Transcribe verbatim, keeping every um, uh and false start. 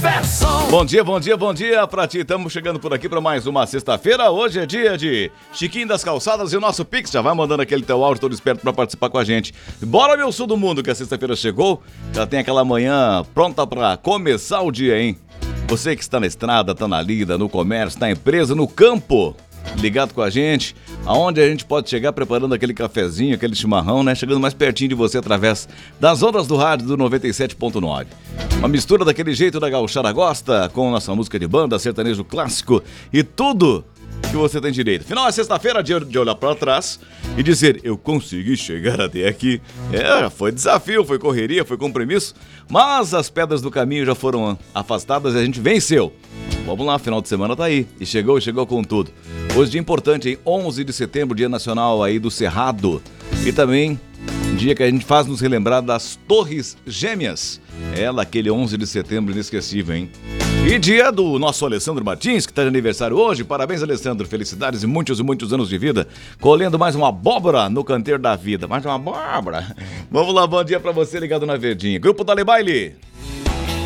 Jefferson. Bom dia, bom dia, bom dia pra ti. Estamos chegando por aqui para mais uma sexta-feira. Hoje é dia de Chiquinho das Calçadas e o nosso Pix. Já vai mandando aquele teu áudio todo esperto pra participar com a gente. Bora, meu sul do mundo, que a sexta-feira chegou. Já tem aquela manhã pronta pra começar o dia, hein? Você que está na estrada, tá na lida, no comércio, na empresa, no campo, ligado com a gente, aonde a gente pode chegar preparando aquele cafezinho, aquele chimarrão, né? Chegando mais pertinho de você através das ondas do rádio do noventa e sete ponto nove. Uma mistura daquele jeito da gauchada gosta, com nossa música de banda, sertanejo clássico e tudo que você tem direito. Final é sexta-feira, dia de olhar pra trás e dizer, eu consegui chegar até aqui. É, foi desafio, foi correria, foi compromisso, mas as pedras do caminho já foram afastadas e a gente venceu. Vamos lá, final de semana tá aí. E chegou, chegou com tudo. Hoje dia importante, hein? onze de setembro, dia nacional aí do Cerrado. E também dia que a gente faz nos relembrar das Torres Gêmeas. Ela, aquele onze de setembro inesquecível, hein? E dia do nosso Alessandro Martins, que tá de aniversário hoje. Parabéns, Alessandro. Felicidades e muitos e muitos anos de vida. Colhendo mais uma abóbora no canteiro da vida. Mais uma abóbora. Vamos lá, bom dia pra você ligado na Verdinha. Grupo Dale Baile.